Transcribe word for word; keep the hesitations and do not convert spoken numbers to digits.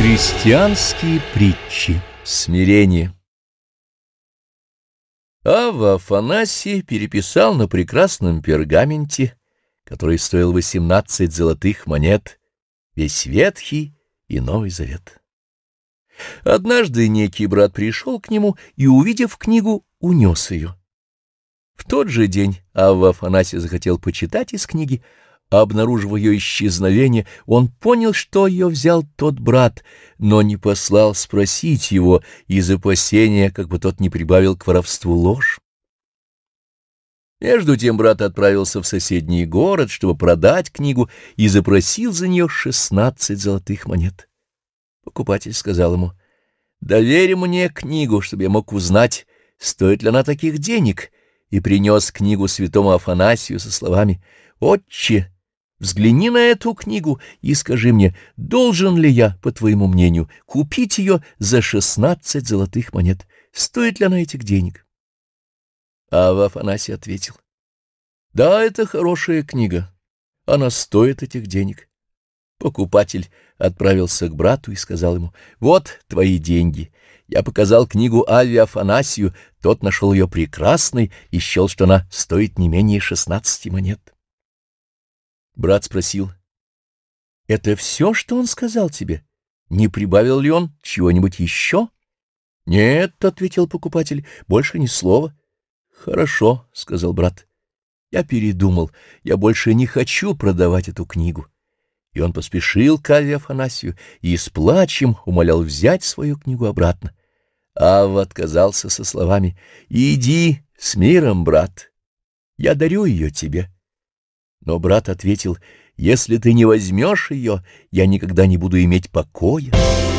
Христианские притчи. Смирение. Авва Афанасий переписал на прекрасном пергаменте, который стоил восемнадцать золотых монет, весь Ветхий и Новый Завет. Однажды некий брат пришел к нему и, увидев книгу, унес ее. В тот же день Авва Афанасий захотел почитать из книги. Обнаружив ее исчезновение, он понял, что ее взял тот брат, но не послал спросить его из опасения, как бы тот не прибавил к воровству ложь. Между тем брат отправился в соседний город, чтобы продать книгу, и запросил за нее шестнадцать золотых монет. Покупатель сказал ему: «Доверь мне книгу, чтобы я мог узнать, стоит ли она таких денег», и принес книгу святому Афанасию со словами: «Отче, взгляни на эту книгу и скажи мне, должен ли я, по твоему мнению, купить ее за шестнадцать золотых монет? Стоит ли она этих денег?» А Афанасий ответил: «Да, это хорошая книга, она стоит этих денег». Покупатель отправился к брату и сказал ему: «Вот твои деньги. Я показал книгу Авве Афанасию, тот нашел ее прекрасной и счел, что она стоит не менее шестнадцати монет». Брат спросил: «Это все, что он сказал тебе? Не прибавил ли он чего-нибудь еще?» «Нет», — ответил покупатель, — «больше ни слова». «Хорошо», — сказал брат, — «я передумал, я больше не хочу продавать эту книгу». И он поспешил к Авве Афанасию и с плачем умолял взять свою книгу обратно. Авва отказался со словами: «Иди с миром, брат, я дарю ее тебе». Но брат ответил: «Если ты не возьмешь ее, я никогда не буду иметь покоя».